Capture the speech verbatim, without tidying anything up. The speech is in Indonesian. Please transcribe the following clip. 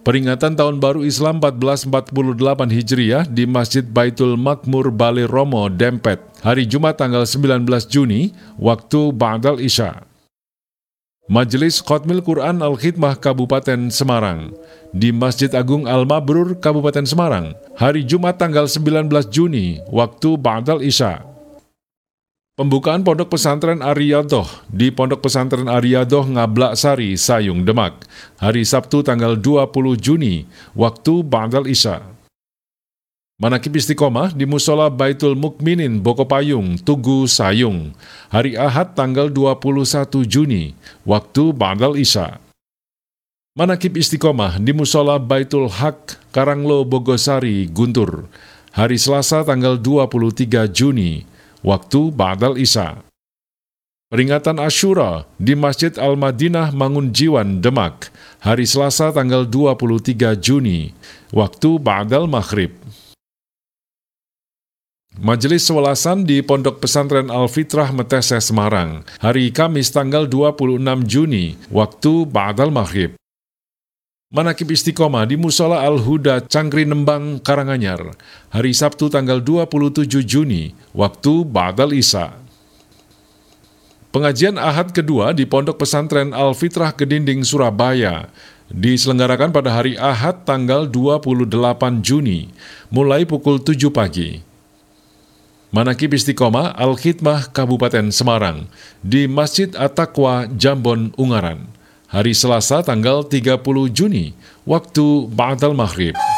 Peringatan Tahun Baru Islam seribu empat ratus empat puluh delapan Hijriah di Masjid Baitul Makmur Bale Romo, Dempet, hari Jumat tanggal sembilan belas Juni, waktu Ba'dal Isya. Majelis Khatmil Quran Al-Khidmah Kabupaten Semarang di Masjid Agung Al-Mabrur, Kabupaten Semarang, hari Jumat tanggal sembilan belas Juni, waktu Ba'dal Isya. Pembukaan Pondok Pesantren Ariyadoh di Pondok Pesantren Ariyadoh Ngablak Sari, Sayung, Demak, hari Sabtu tanggal dua puluh Juni, waktu Ba'dal Isya. Manaqib Istiqomah di Musola Baitul Mukminin Bokopayung, Tugu, Sayung, hari Ahad tanggal dua puluh satu Juni, waktu Ba'dal Isya. Manaqib Istiqomah di Musola Baitul Haq, Karanglo, Bogosari, Guntur, hari Selasa tanggal dua puluh tiga Juni, waktu Ba'dal Isya. Peringatan Asyura di Masjid Al-Madinah Mangunjiwan, Demak, hari Selasa tanggal dua puluh tiga Juni, waktu Ba'dal Maghrib. Majelis Sewelasan di Pondok Pesantren Al-Fitrah Metese, Semarang, hari Kamis tanggal dua puluh enam Juni, waktu Ba'dal Maghrib. Manaqib Istiqomah di Musola Al-Huda Cangkri Nembang, Karanganyar, hari Sabtu tanggal dua puluh tujuh Juni, waktu Ba'dal Isya. Pengajian Ahad kedua di Pondok Pesantren Al-Fitrah Kedinding, Surabaya, diselenggarakan pada hari Ahad tanggal dua puluh delapan Juni, mulai pukul tujuh pagi. Manaqib Istiqomah Al-Khidmah Kabupaten Semarang di Masjid At-Taqwa, Jambon, Ungaran, hari Selasa tanggal tiga puluh Juni, waktu Ba'dal Maghrib.